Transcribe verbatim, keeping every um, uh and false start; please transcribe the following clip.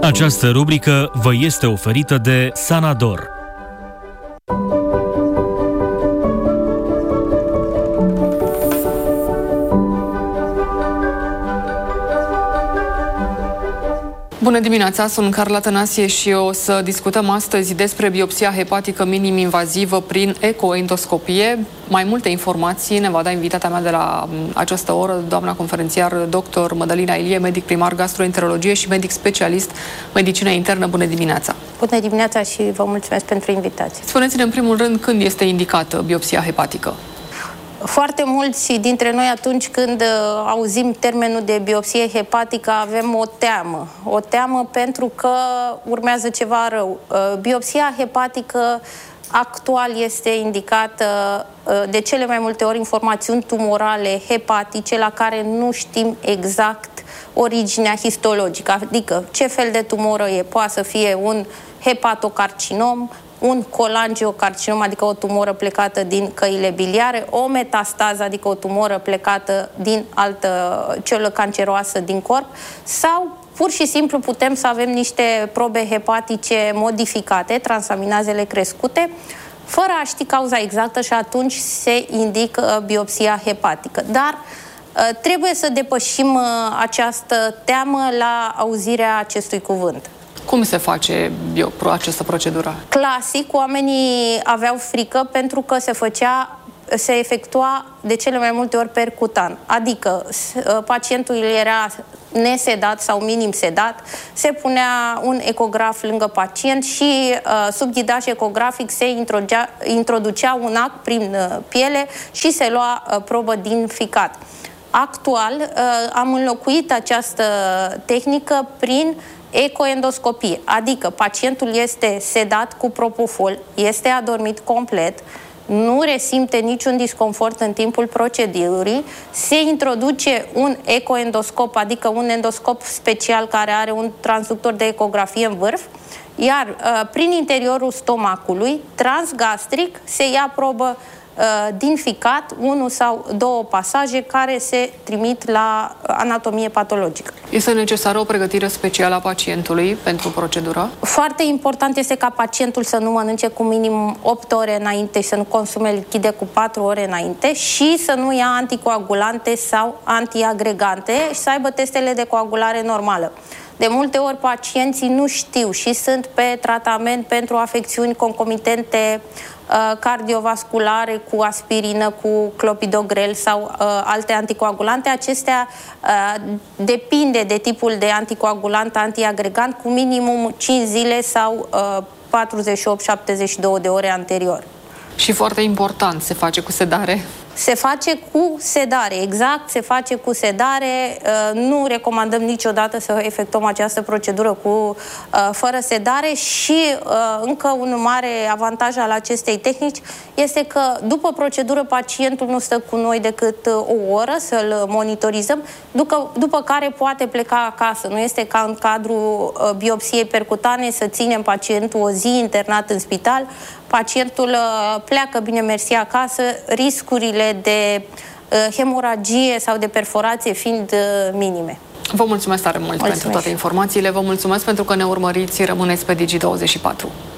Această rubrică vă este oferită de Sanador. Bună dimineața, sunt Carla Tănasie și o să discutăm astăzi despre biopsia hepatică minim-invazivă prin ecoendoscopie. Mai multe informații ne va da invitata mea de la această oră, doamna conferențiar doctor Mădălina Ilie, medic primar gastroenterologie și medic specialist medicină internă. Bună dimineața! Bună dimineața și vă mulțumesc pentru invitație. Spuneți-ne în primul rând când este indicată biopsia hepatică. Foarte mulți dintre noi, atunci când uh, auzim termenul de biopsie hepatică, avem o teamă. O teamă pentru că urmează ceva rău. Uh, biopsia hepatică actual este indicată uh, de cele mai multe ori informațiuni tumorale hepatice la care nu știm exact originea histologică, adică ce fel de tumoră e. Poate să fie un hepatocarcinom, un colangiocarcinom, adică o tumoră plecată din căile biliare, o metastază, adică o tumoră plecată din altă celulă canceroasă din corp, sau pur și simplu putem să avem niște probe hepatice modificate, transaminazele crescute, fără a ști cauza exactă și atunci se indică biopsia hepatică. Dar trebuie să depășim această teamă la auzirea acestui cuvânt. Cum se face bio, această procedură? Clasic, oamenii aveau frică pentru că se făcea, se efectua de cele mai multe ori percutan. Adică pacientul era nesedat sau minim sedat, se punea un ecograf lângă pacient și sub ghidaj ecografic se introducea, introducea un ac prin piele și se lua probă din ficat. Actual am înlocuit această tehnică prin ecoendoscopie, adică pacientul este sedat cu propofol, este adormit complet, nu resimte niciun disconfort în timpul procedurii, se introduce un ecoendoscop, adică un endoscop special care are un transductor de ecografie în vârf, iar prin interiorul stomacului, transgastric, se ia probă din ficat, unul sau două pasaje care se trimit la anatomie patologică. Este necesară o pregătire specială a pacientului pentru procedură? Foarte important este ca pacientul să nu mănânce cu minim opt ore înainte și să nu consume lichide cu patru ore înainte și să nu ia anticoagulante sau antiagregante și să aibă testele de coagulare normală. De multe ori pacienții nu știu și sunt pe tratament pentru afecțiuni concomitente uh, cardiovasculare cu aspirină, cu clopidogrel sau uh, alte anticoagulante. Acestea uh, depinde de tipul de anticoagulant antiagregant cu minimum cinci zile sau uh, patruzeci și opt șaptezeci și două de ore anterior. Și foarte important, se face cu sedare? Se face cu sedare, exact, se face cu sedare. Nu recomandăm niciodată să efectuăm această procedură cu fără sedare și încă un mare avantaj al acestei tehnici este că după procedură pacientul nu stă cu noi decât o oră să-l monitorizăm, după, după care poate pleca acasă. Nu este ca în cadrul biopsiei percutane să ținem pacientul o zi internat în spital. Pacientul pleacă bine mersi acasă, riscurile de uh, hemoragie sau de perforație fiind uh, minime. Vă mulțumesc tare mult mulțumesc. pentru toate informațiile, vă mulțumesc pentru că ne urmăriți, rămâneți pe Digi douăzeci și patru.